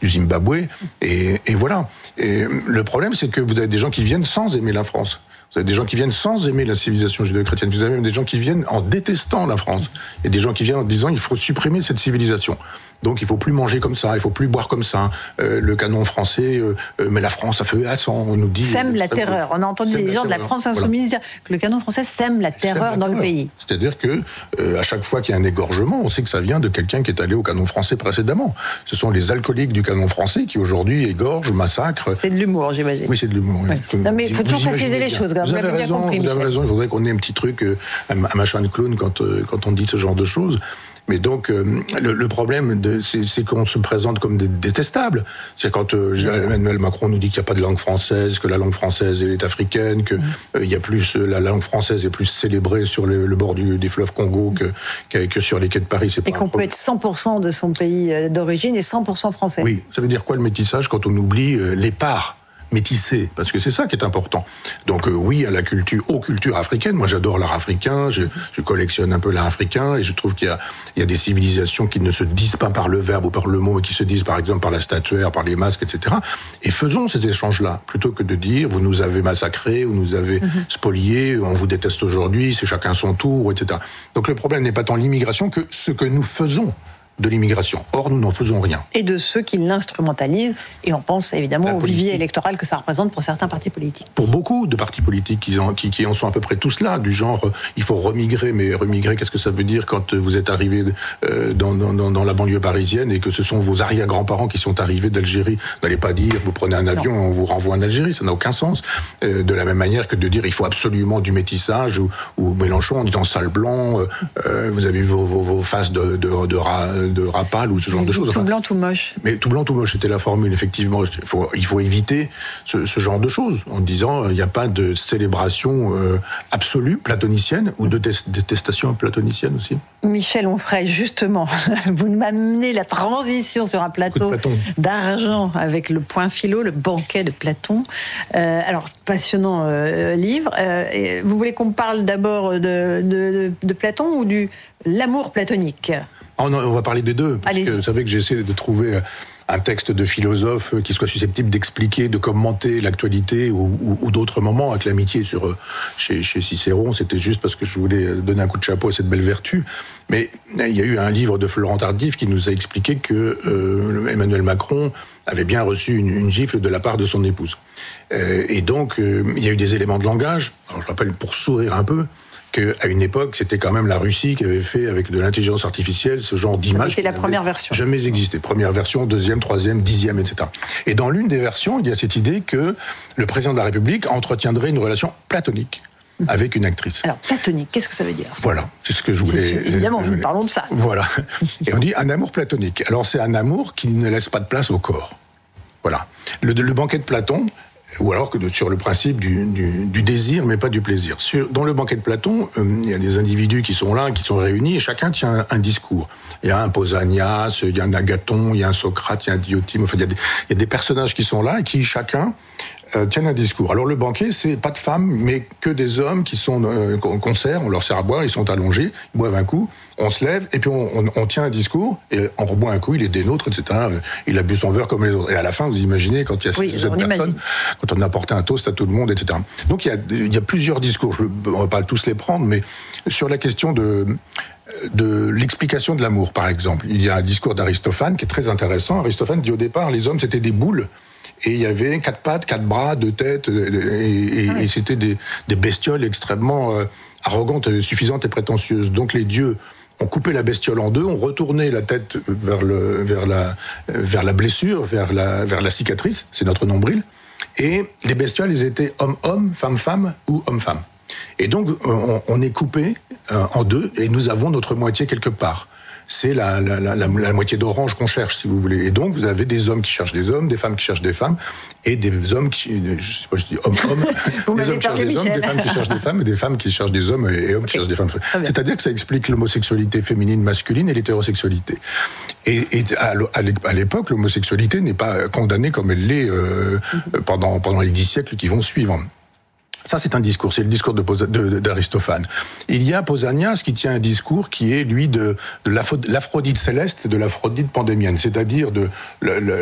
du Zimbabwe, et voilà. Et le problème, c'est que vous avez des gens qui viennent sans aimer la France. Vous avez des gens qui viennent sans aimer la civilisation judéo-chrétienne. Vous avez même des gens qui viennent en détestant la France. Et des gens qui viennent en disant il faut supprimer cette civilisation. Donc il ne faut plus manger comme ça, il ne faut plus boire comme ça. Le canon français, mais la France a feu à sang, on nous dit... Sème la terreur. On a entendu des gens de la France insoumise dire que le canon français sème la terreur dans le pays. C'est-à-dire que à chaque fois qu'il y a un égorgement, on sait que ça vient de quelqu'un qui est allé au canon français précédemment. Ce sont les alcooliques du canon français qui aujourd'hui égorgent, massacrent. C'est de l'humour, j'imagine. Oui, c'est de l'humour. Oui. Non, mais il faut toujours préciser les choses. Vous avez raison, il faudrait qu'on ait un petit truc, un machin de clown quand on dit ce genre de choses. Mais donc, le problème, c'est qu'on se présente comme des détestables. C'est quand Emmanuel Macron nous dit qu'il n'y a pas de langue française, que la langue française elle est africaine, que la langue française est plus célébrée sur le bord du fleuve Congo que sur les quais de Paris. Et qu'on peut être 100% de son pays d'origine et 100% français. Oui, ça veut dire quoi le métissage quand on oublie les parts métissé, parce que c'est ça qui est important. Donc oui, aux cultures africaines. Moi, j'adore l'art africain, je collectionne un peu l'art africain, et je trouve qu'il y a des civilisations qui ne se disent pas par le verbe ou par le mot, mais qui se disent par exemple par la statuaire, par les masques, etc. Et faisons ces échanges-là, plutôt que de dire vous nous avez massacrés, vous nous avez spoliés, on vous déteste aujourd'hui, c'est chacun son tour, etc. Donc le problème n'est pas tant l'immigration que ce que nous faisons de l'immigration. Or, nous n'en faisons rien. Et de ceux qui l'instrumentalisent, et on pense évidemment au vivier électoral que ça représente pour certains partis politiques. Pour beaucoup de partis politiques qui en sont à peu près tous là, du genre, il faut remigrer, mais remigrer, qu'est-ce que ça veut dire quand vous êtes arrivé dans la banlieue parisienne et que ce sont vos arrière-grands-parents qui sont arrivés d'Algérie? Vous n'allez pas dire, vous prenez un avion et on vous renvoie en Algérie, ça n'a aucun sens. De la même manière que de dire, il faut absolument du métissage, ou Mélenchon en disant sale blanc, vous avez vu vos faces de Rapal ou ce genre de choses. Tout blanc, tout moche. Mais tout blanc, tout moche, c'était la formule, effectivement. Il faut éviter ce genre de choses, en disant il n'y a pas de célébration absolue, platonicienne, ou de détestation platonicienne aussi. Michel Onfray, justement, vous m'amenez la transition sur un plateau d'argent avec le point philo, le banquet de Platon. Alors, passionnant livre. Vous voulez qu'on parle d'abord de Platon ou l'amour platonique? On va parler des deux, parce que vous savez que j'essaie de trouver un texte de philosophe qui soit susceptible d'expliquer, de commenter l'actualité ou d'autres moments. Avec l'amitié chez Cicéron, c'était juste parce que je voulais donner un coup de chapeau à cette belle vertu. Mais il y a eu un livre de Florent Tardif qui nous a expliqué que Emmanuel Macron avait bien reçu une gifle de la part de son épouse. Et donc, il y a eu des éléments de langage. Alors, je rappelle, pour sourire un peu, qu'à une époque, c'était quand même la Russie qui avait fait, avec de l'intelligence artificielle, ce genre d'image. C'était la première version. Jamais existé. Première version, deuxième, troisième, dixième, etc. Et dans l'une des versions, il y a cette idée que le président de la République entretiendrait une relation platonique avec une actrice. Alors, platonique, qu'est-ce que ça veut dire? Voilà, c'est ce que je voulais... Évidemment, nous parlons de ça. Voilà. Et on dit un amour platonique. Alors, c'est un amour qui ne laisse pas de place au corps. Voilà. Le banquet de Platon... Ou alors que sur le principe du désir, mais pas du plaisir. Dans le banquet de Platon, il y a des individus qui sont là, qui sont réunis, et chacun tient un discours. Il y a un Pausanias, il y a un Agathon, il y a un Socrate, il y a un Diotime, enfin il y a des personnages qui sont là et qui chacun tiennent un discours. Alors le banquet, c'est pas de femmes, mais que des hommes qui sont qu'on sert, on leur sert à boire, ils sont allongés, ils boivent un coup, on se lève, et puis on tient un discours, et on reboit un coup, il est des nôtres, etc. Il a bu son verre comme les autres. Et à la fin, vous imaginez, quand il y a 6 ou 7 personnes, quand on a apporté un toast à tout le monde, etc. Donc il y a plusieurs discours, on va pas tous les prendre, mais sur la question de l'explication de l'amour, par exemple. Il y a un discours d'Aristophane qui est très intéressant. Aristophane dit au départ, les hommes, c'était des boules, et il y avait 4 pattes, 4 bras, 2 têtes, et c'était des bestioles extrêmement arrogantes, suffisantes et prétentieuses. Donc les dieux ont coupé la bestiole en deux, ont retourné la tête vers la blessure, vers la cicatrice, c'est notre nombril, et les bestioles, ils étaient homme-homme, femme-femme ou homme-femme. Et donc, on est coupé en deux, et nous avons notre moitié quelque part. C'est la moitié d'orange qu'on cherche, si vous voulez. Et donc, vous avez des hommes qui cherchent des hommes, des femmes qui cherchent des femmes, et des hommes qui... Je sais pas, je dis homme-homme. Des hommes qui cherchent des hommes, des femmes qui cherchent des femmes, et des femmes qui cherchent des hommes, et hommes qui cherchent des femmes. C'est-à-dire que ça explique l'homosexualité féminine, masculine, et l'hétérosexualité. Et à l'époque, l'homosexualité n'est pas condamnée comme elle l'est pendant les 10 siècles qui vont suivre. Ça, c'est un discours, c'est le discours d'Aristophane. Il y a Pausanias qui tient un discours qui est, lui, de l'Aphrodite céleste et de l'Aphrodite pandémienne, c'est-à-dire de